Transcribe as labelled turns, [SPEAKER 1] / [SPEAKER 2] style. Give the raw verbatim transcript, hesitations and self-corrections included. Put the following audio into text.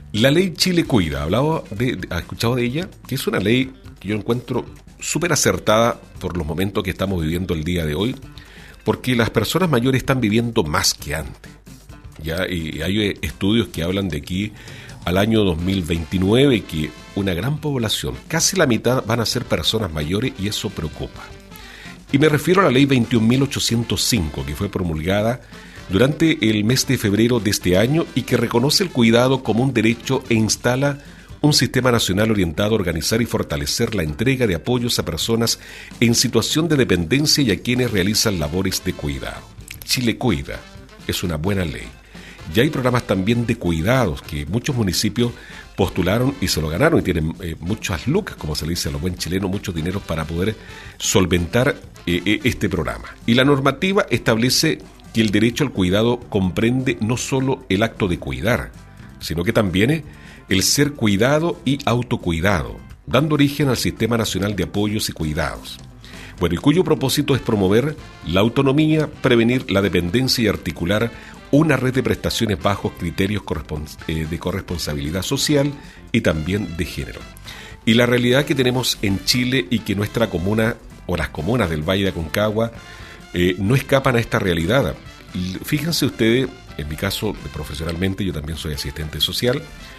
[SPEAKER 1] La ley Chile Cuida, ¿hablado de, de, ¿ha escuchado de ella? Que es una ley que yo encuentro súper acertada por los momentos que estamos viviendo el día de hoy, porque las personas mayores están viviendo más que antes. Ya, y hay estudios que hablan de aquí al año dos mil veintinueve que una gran población, casi la mitad, van a ser personas mayores y eso preocupa. Y me refiero a la ley veintiún mil ochocientos cinco, que fue promulgada durante el mes de febrero de este año y que reconoce el cuidado como un derecho e instala un sistema nacional orientado a organizar y fortalecer la entrega de apoyos a personas en situación de dependencia y a quienes realizan labores de cuidado. Chile Cuida es una buena ley. Ya hay programas también de cuidados que muchos municipios postularon y se lo ganaron y tienen eh, muchas lucas, como se le dice a los buen chilenos, muchos dineros para poder solventar eh, este programa. Y la normativa establece que el derecho al cuidado comprende no solo el acto de cuidar, sino que también el ser cuidado y autocuidado, dando origen al Sistema Nacional de Apoyos y Cuidados. Bueno, y cuyo propósito es promover la autonomía, prevenir la dependencia y articular una red de prestaciones bajo criterios correspons- eh, de corresponsabilidad social y también de género. Y la realidad que tenemos en Chile y que nuestra comuna o las comunas del Valle de Aconcagua eh, no escapan a esta realidad. Fíjense ustedes, en mi caso profesionalmente, yo también soy asistente social,